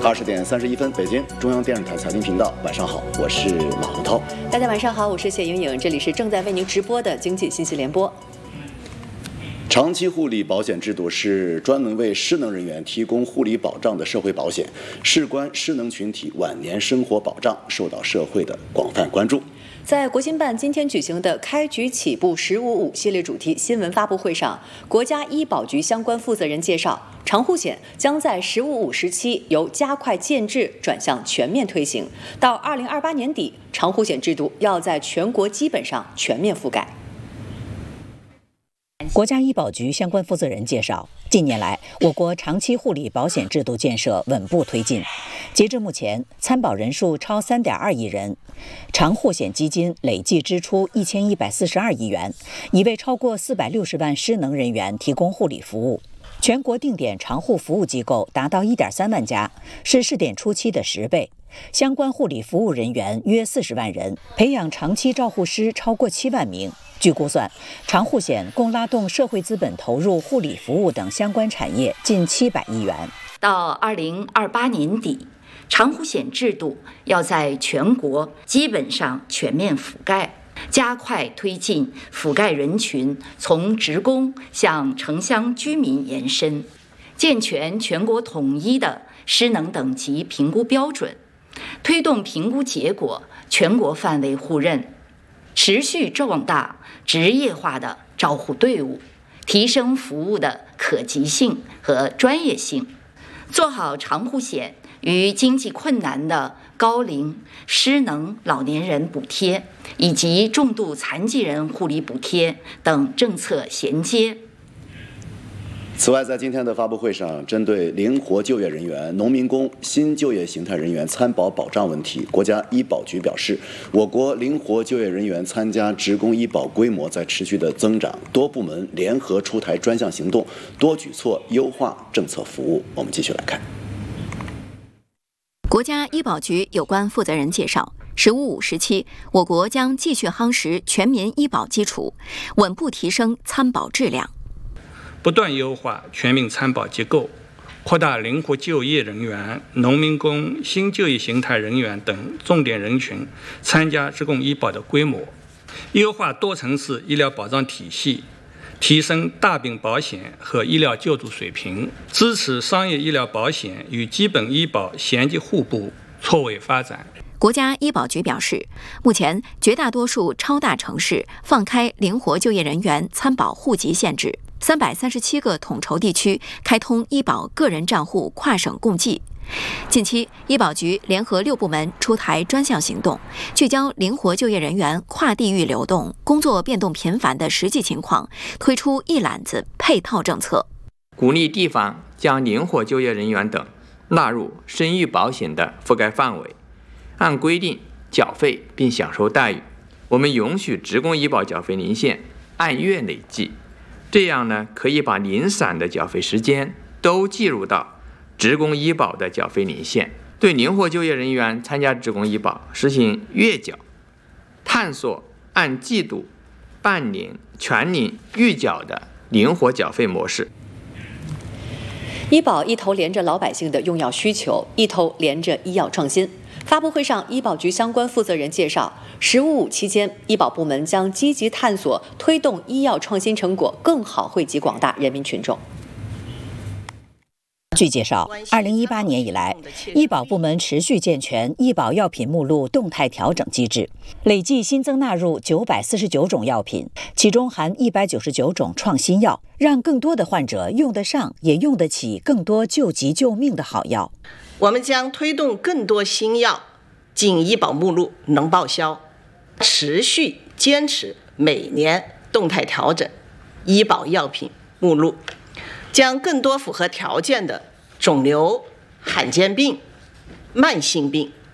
20点31分，北京中央电视台财经频道，晚上好，我是马洪涛。 大家晚上好，我是谢莹莹，这里是正在为您直播的经济信息联播。 长期护理保险制度是专门为失能人员提供护理保障的社会保险，事关失能群体晚年生活保障，受到社会的广泛关注。 在国新办今天举行的开局起步“15.5”系列主题新闻发布会上，国家医保局相关负责人介绍，长护险将在“15.5”时期由加快建制转向全面推行，到2028年底，长护险制度要在全国基本上全面覆盖。 国家医保局相关负责人介绍，近年来，我国长期护理保险制度建设稳步推进。截至目前，参保人数超3.2亿人，长护险基金累计支出1142亿元，已为超过460万失能人员提供护理服务。全国定点长护服务机构达到1.3万家，是试点初期的10倍。相关护理服务人员约40万人，培养长期照护师超过7万名。据估算，长护险共拉动社会资本投入护理服务等相关产业近700亿元。 到2028年底，长护险制度要在全国基本上全面覆盖，加快推进覆盖人群从职工向城乡居民延伸，健全全国统一的失能等级评估标准，推动评估结果全国范围互认，持续壮大职业化的照护队伍，提升服务的可及性和专业性，做好长护险与经济困难的高龄、失能老年人补贴以及重度残疾人护理补贴等政策衔接。 此外，在今天的发布会上，针对灵活就业人员、农民工、新就业形态人员参保保障问题，国家医保局表示，我国灵活就业人员参加职工医保规模在持续的增长，多部门联合出台专项行动，多举措优化政策服务。我们继续来看。 国家医保局有关负责人介绍，“15.5”时期，我国将继续夯实全民医保基础，稳步提升参保质量。 不断优化全民参保机构，扩大灵活就业人员、农民工、新就业形态人员等重点人群参加职工医保的规模，优化多层次医疗保障体系，提升大病保险和医疗救助水平，支持商业医疗保险与基本医保衔接互补，错位发展。 国家医保局表示，目前绝大多数超大城市放开灵活就业人员参保户籍限制，337个统筹地区开通医保个人账户跨省共计。近期，医保局联合6部门出台专项行动，聚焦灵活就业人员跨地域流动、工作变动频繁的实际情况，推出一揽子配套政策， 鼓励地方将灵活就业人员等纳入生育保险的覆盖范围，按规定缴费并享受待遇。我们允许职工医保缴费年限按月累计，这样呢，可以把零散的缴费时间都计入到职工医保的缴费年限。对灵活就业人员参加职工医保实行月缴，探索按季度、半年、全年预缴的灵活缴费模式。 医保一头连着老百姓的用药需求，一头连着医药创新。发布会上，医保局相关负责人介绍，“15.5”期间，医保部门将积极探索推动医药创新成果更好惠及广大人民群众。 据介绍，2018年以来，医保部门持续健全医保药品目录动态调整机制，累计新增纳入949种药品，其中含199种创新药，让更多的患者用得上也用得起更多救急救命的好药。 我们将推动更多新药进医保目录能报销，持续坚持每年动态调整医保药品目录，将更多符合条件的肿瘤、罕见病、慢性病